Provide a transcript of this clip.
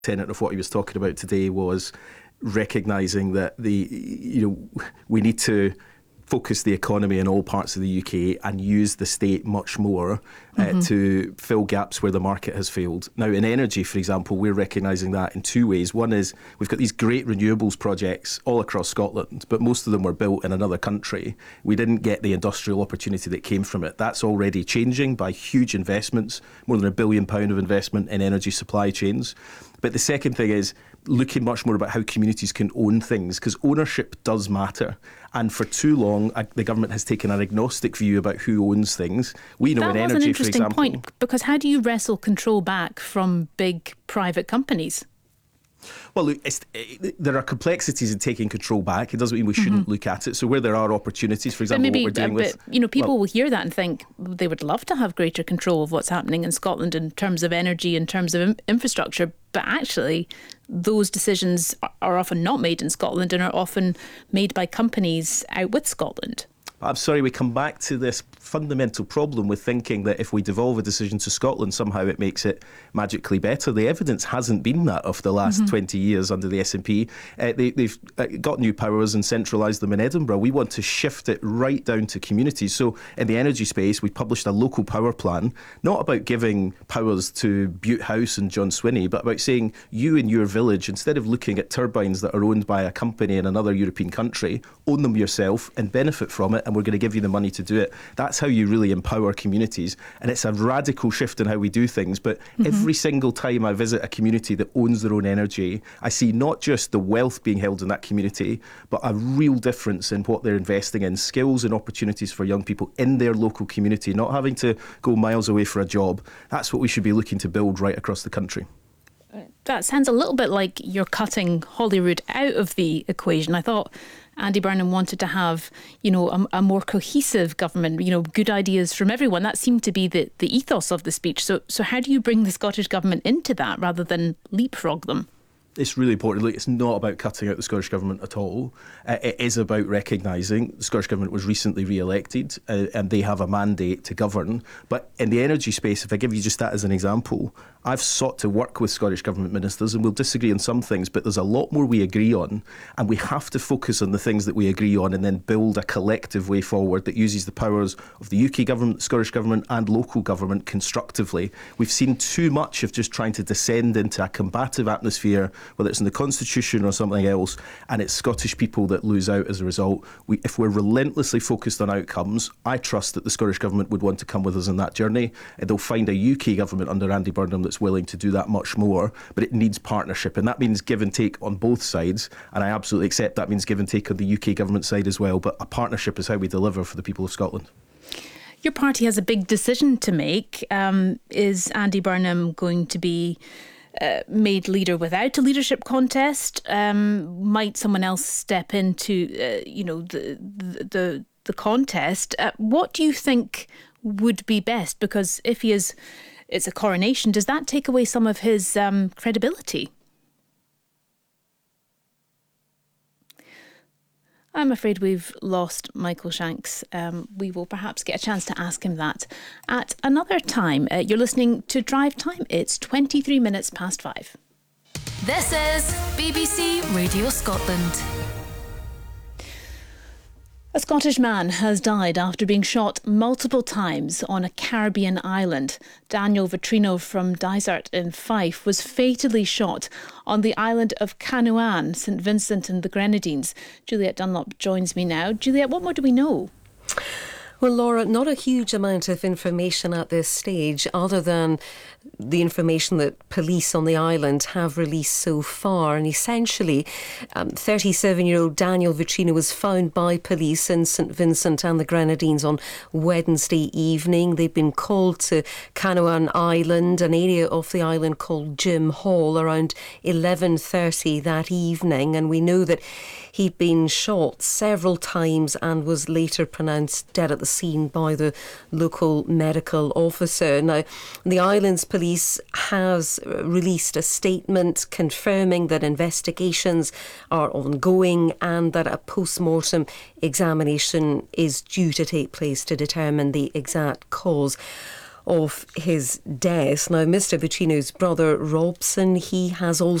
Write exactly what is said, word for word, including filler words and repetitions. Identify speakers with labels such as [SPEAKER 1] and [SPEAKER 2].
[SPEAKER 1] tenet of what he was talking about today was recognising that the you know we need to focus the economy in all parts of the U K and use the state much more uh, mm-hmm. to fill gaps where the market has failed. Now, in energy, for example, we're recognising that in two ways. One is we've got these great renewables projects all across Scotland, but most of them were built in another country. We didn't get the industrial opportunity that came from it. That's already changing by huge investments, more than a billion pound of investment in energy supply chains. But the second thing is looking much more about how communities can own things, because ownership does matter. And for too long, uh, the government has taken an agnostic view about who owns things. We know
[SPEAKER 2] that
[SPEAKER 1] in energy,
[SPEAKER 2] an interesting
[SPEAKER 1] for example,
[SPEAKER 2] point, because how do you wrestle control back from big private companies?
[SPEAKER 1] Well, look, it's, it, there are complexities in taking control back. It doesn't mean we shouldn't mm-hmm. look at it. So where there are opportunities, for example,
[SPEAKER 2] maybe,
[SPEAKER 1] what we're doing
[SPEAKER 2] uh,
[SPEAKER 1] with...
[SPEAKER 2] But, you know, people
[SPEAKER 1] well,
[SPEAKER 2] will hear that and think they would love to have greater control of what's happening in Scotland in terms of energy, in terms of infrastructure. But actually, those decisions are often not made in Scotland and are often made by companies out with Scotland.
[SPEAKER 1] I'm sorry, we come back to this fundamental problem with thinking that if we devolve a decision to Scotland, somehow it makes it magically better. The evidence hasn't been that of the last mm-hmm. twenty years under the S N P. Uh, they, they've got new powers and centralised them in Edinburgh. We want to shift it right down to communities. So in the energy space, we published a local power plan, not about giving powers to Bute House and John Swinney, but about saying you in your village, instead of looking at turbines that are owned by a company in another European country, own them yourself and benefit from it, and we're going to give you the money to do it. That's how you really empower communities. And it's a radical shift in how we do things. But mm-hmm. every single time I visit a community that owns their own energy, I see not just the wealth being held in that community, but a real difference in what they're investing in, skills and opportunities for young people in their local community, not having to go miles away for a job. That's what we should be looking to build right across the country.
[SPEAKER 2] That sounds a little bit like you're cutting Holyrood out of the equation. I thought Andy Burnham wanted to have, you know, a, a more cohesive government, you know, good ideas from everyone. That seemed to be the, the ethos of the speech. So, so how do you bring the Scottish Government into that rather than leapfrog them?
[SPEAKER 1] It's really important. Look, it's not about cutting out the Scottish Government at all. Uh, it is about recognising the Scottish Government was recently re-elected uh, and they have a mandate to govern. But in the energy space, if I give you just that as an example, I've sought to work with Scottish Government ministers, and we'll disagree on some things, but there's a lot more we agree on, and we have to focus on the things that we agree on and then build a collective way forward that uses the powers of the U K Government, the Scottish Government and local government constructively. We've seen too much of just trying to descend into a combative atmosphere, whether it's in the Constitution or something else, and it's Scottish people that lose out as a result. We, if we're relentlessly focused on outcomes, I trust that the Scottish Government would want to come with us on that journey, and they'll find a U K Government under Andy Burnham that's willing to do that much more, but it needs partnership, and that means give and take on both sides, and I absolutely accept that means give and take on the U K Government side as well, but a partnership is how we deliver for the people of Scotland.
[SPEAKER 2] Your party has a big decision to make. Um, is Andy Burnham going to be uh, made leader without a leadership contest? Um, might someone else step into, uh, you know, the the the, the contest? Uh, what do you think would be best? Because if he is, it's a coronation, does that take away some of his um, credibility? I'm afraid we've lost Michael Shanks. Um, we will perhaps get a chance to ask him that at another time. Uh, you're listening to Drive Time. It's twenty-three minutes past five.
[SPEAKER 3] This is B B C Radio Scotland.
[SPEAKER 2] A Scottish man has died after being shot multiple times on a Caribbean island. Daniel Vitrino from Dysart in Fife was fatally shot on the island of Canoan, St Vincent and the Grenadines. Juliet Dunlop joins me now. Juliet, what more do we know?
[SPEAKER 4] Well, Laura, not a huge amount of information at this stage, other than the information that police on the island have released so far. And essentially, um, thirty-seven-year-old Daniel Vitrino was found by police in St Vincent and the Grenadines on Wednesday evening. They've been called to Canoan Island, an area of the island called Jim Hall, around eleven thirty that evening. And we know that he'd been shot several times and was later pronounced dead at the scene by the local medical officer. Now, the island's police has released a statement confirming that investigations are ongoing and that a post-mortem examination is due to take place to determine the exact cause. of his death. Now, Mister Buccino's brother, Robson, he has also